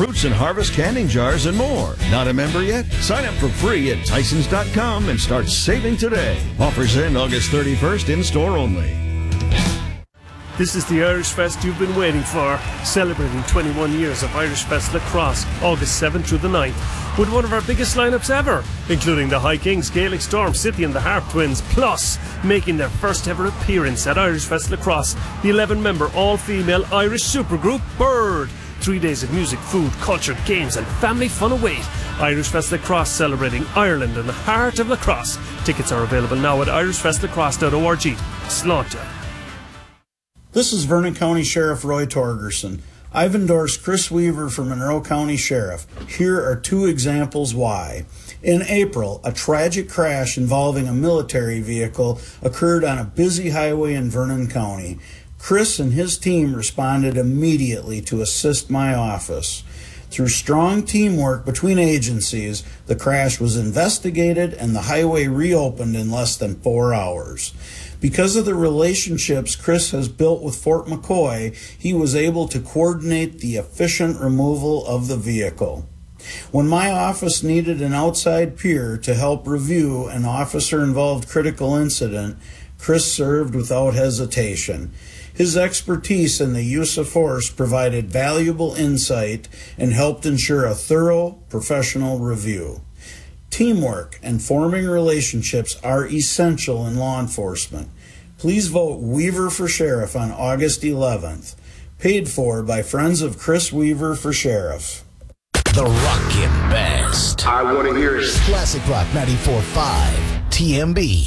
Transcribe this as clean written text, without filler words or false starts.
Roots and Harvest canning jars, and more. Not a member yet? Sign up for free at Tysons.com and start saving today. Offers end August 31st, in-store only. This is the Irish Fest you've been waiting for, celebrating 21 years of Irish Fest Lacrosse, August 7th through the 9th, with one of our biggest lineups ever, including the High Kings, Gaelic Storm City and the Harp Twins, plus making their first ever appearance at Irish Fest Lacrosse, the 11-member all-female Irish supergroup Bird. 3 days of music, food, culture, games and family fun await. Irish Fest Lacrosse, celebrating Ireland and the heart of lacrosse. Tickets are available now at irishfestlacrosse.org. Slaughter. This is Vernon County Sheriff Roy Torgerson. I've endorsed Chris Weaver for Monroe County Sheriff. Here are 2 examples why. In April, a tragic crash involving a military vehicle occurred on a busy highway in Vernon County. Chris and his team responded immediately to assist my office. Through strong teamwork between agencies, the crash was investigated and the highway reopened in less than 4 hours. Because of the relationships Chris has built with Fort McCoy, he was able to coordinate the efficient removal of the vehicle. When my office needed an outside peer to help review an officer-involved critical incident, Chris served without hesitation. His expertise in the use of force provided valuable insight and helped ensure a thorough, professional review. Teamwork and forming relationships are essential in law enforcement. Please vote Weaver for Sheriff on August 11th. Paid for by Friends of Chris Weaver for Sheriff. The Rockin' Best. I want to hear it. Classic Rock 94.5 TMB.